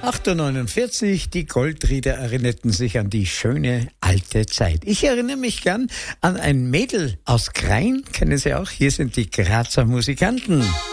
8.49 Uhr, die Goldrieder erinnerten sich an die schöne alte Zeit. Ich erinnere mich gern an ein Mädel aus Krain, kennen Sie auch? Hier sind die Grazer Musikanten.